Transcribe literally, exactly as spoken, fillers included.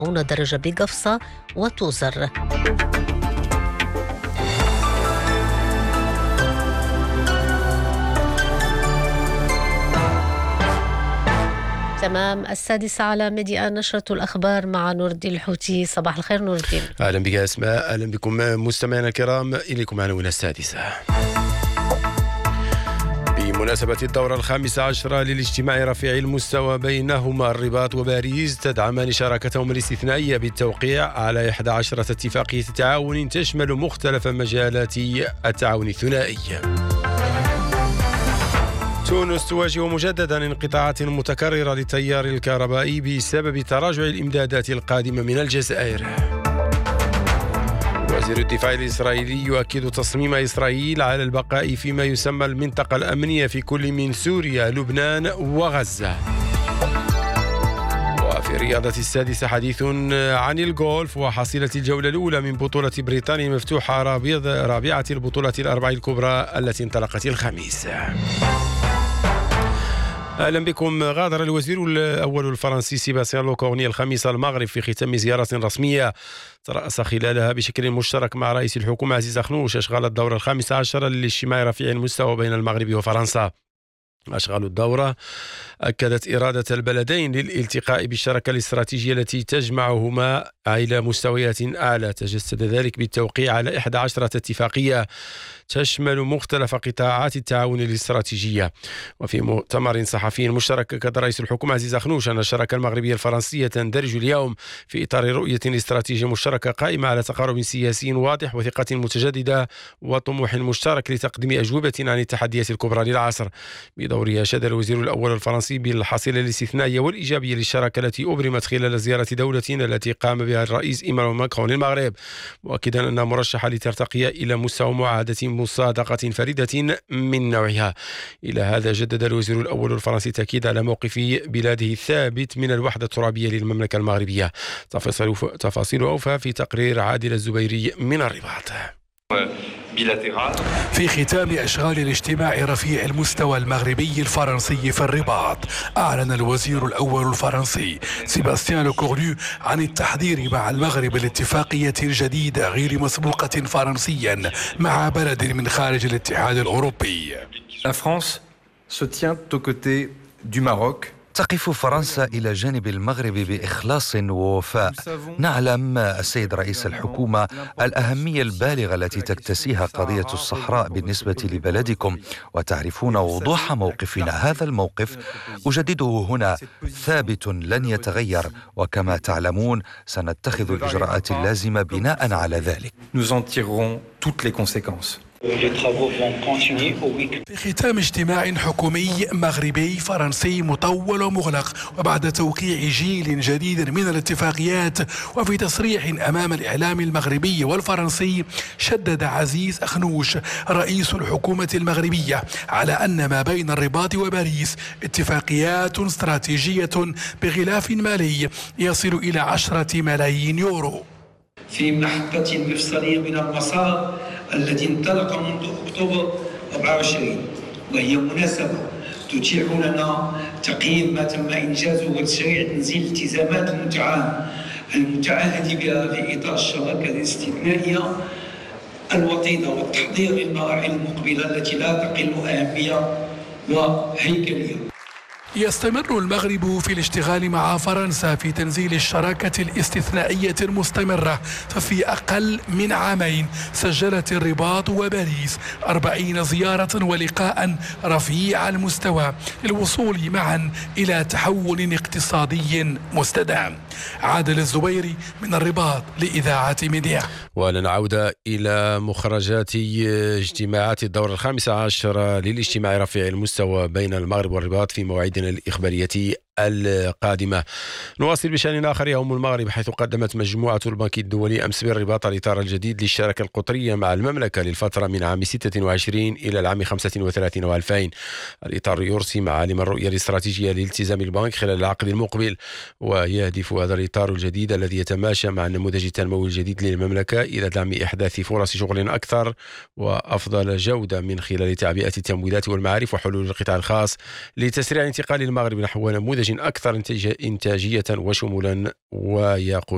درجة بقفصة وتوزر. تمام السادسة على ميديا نشرة الأخبار مع نور الدين الحوتي. صباح الخير نور الدين. أهلا بك أسماء، أهلا بكم مستمعينا الكرام، إليكم عناوين السادسة. بمناسبة الدورة الخامسة عشرة للاجتماع رفيع المستوى بينهما الرباط وباريس تدعمان شراكتهم الاستثنائية بالتوقيع على إحدى عشرة اتفاقية تعاون تشمل مختلف مجالات التعاون الثنائي. تونس تواجه مجددا انقطاعات متكررة للتيار الكهربائي بسبب تراجع الإمدادات القادمة من الجزائر. وزير الدفاع الإسرائيلي يؤكد تصميم إسرائيل على البقاء فيما يسمى المنطقة الأمنية في كل من سوريا، لبنان وغزة. وفي الرياضة السادسة حديث عن الجولف وحصيلة الجولة الأولى من بطولة بريطانيا مفتوحة رابعة البطولة الأربع الكبرى التي انطلقت الخميس. أهلا بكم. غادر الوزير الأول الفرنسي سيباستيان لوكورني الخميس المغرب في ختام زيارة رسمية ترأس خلالها بشكل مشترك مع رئيس الحكومة عزيز أخنوش أشغال الدورة الخامسة عشر للاجتماع رفيع المستوى بين المغرب وفرنسا. أشغال الدورة أكدت إرادة البلدين للالتقاء بالشراكة الاستراتيجية التي تجمعهما إلى مستويات أعلى، تجسد ذلك بالتوقيع على إحدى عشرة اتفاقية تشمل مختلف قطاعات التعاون الاستراتيجية. وفي مؤتمر صحفي مشترك أكد رئيس الحكومة عزيز أخنوش أن الشراكة المغربية الفرنسية تندرج اليوم في إطار رؤية استراتيجية مشتركة قائمة على تقارب سياسي واضح وثقة متجددة وطموح مشترك لتقديم أجوبة عن التحديات الكبرى للعصر. بدورها أشاد الوزير الأول الفرنسي بالحصيلة الاستثنائية والإيجابية للشراكة التي أبرمت خلال زيارة دولتنا التي قام بها الرئيس إيمانويل ماكرون للمغرب، مؤكدا أنها مرشحة لترتقي إلى مستوى معاهدة مصادقة فريدة من نوعها. إلى هذا جدد الوزير الأول الفرنسي تأكيد على موقف بلاده الثابت من الوحدة الترابية للمملكة المغربية. تفاصيل أوفى في تقرير عادل الزبيري من الرباط. في ختام أشغال الاجتماع رفيع المستوى المغربي الفرنسي في الرباط، أعلن الوزير الأول الفرنسي سيباستيان لوكورني عن التحضير مع المغرب لاتفاقية جديدة غير مسبوقة فرنسيا مع بلد من خارج الاتحاد الأوروبي. La France se tient aux côtés du Maroc. تقف فرنسا إلى جانب المغرب بإخلاص ووفاء. نعلم السيد رئيس الحكومة الأهمية البالغة التي تكتسيها قضية الصحراء بالنسبة لبلدكم، وتعرفون وضوح موقفنا. هذا الموقف أجدده هنا ثابت لن يتغير، وكما تعلمون سنتخذ الإجراءات اللازمة بناء على ذلك. Nous en tirerons toutes les conséquences. في ختام اجتماع حكومي مغربي فرنسي مطول ومغلق، وبعد توقيع جيل جديد من الاتفاقيات، وفي تصريح أمام الإعلام المغربي والفرنسي، شدد عزيز أخنوش رئيس الحكومة المغربية على أن ما بين الرباط وباريس اتفاقيات استراتيجية بغلاف مالي يصل إلى عشرة ملايين يورو. في محطة مفصلية من المسار الذي انطلق منذ أكتوبر أربعة وعشرين، وهي مناسبة تتيح لنا تقييم ما تم إنجازه وتشريع تنزيل الالتزامات المتعهد المتعهد بها في إطار الشراكة الاستثنائية الوطيدة والتحضير للمراحل المقبلة التي لا تقل أهمية وهيكلية. يستمر المغرب في الاشتغال مع فرنسا في تنزيل الشراكة الاستثنائية المستمرة، ففي أقل من عامين سجلت الرباط وباريس أربعين زيارة ولقاء رفيع المستوى للوصول معا إلى تحول اقتصادي مستدام. عادل الزبيري من الرباط لإذاعة ميديا. ولنعود إلى مخرجات اجتماعات الدورة الخامسة عشر للاجتماع رفيع المستوى بين المغرب والرباط في مواعيدنا الإخبارية القادمة. نواصل بشأن آخر يوم المغرب، حيث قدمت مجموعة البنك الدولي أمس بالرباط الإطار الجديد للشراكة القطرية مع المملكة للفترة من عام ستة وعشرين إلى العام خمسة وثلاثين وألفين. الإطار يرسي معالم الرؤية الاستراتيجية لالتزام البنك خلال العقد المقبل، ويهدف هذا الإطار الجديد الذي يتماشى مع النموذج التنموي الجديد للمملكة إلى دعم إحداث فرص شغل أكثر وأفضل جودة من خلال تعبئة التمويلات والمعارف وحلول القطاع الخاص لتسريع انتقال المغرب نحو نموذج أكثر إنتاجية وشمولا ويقود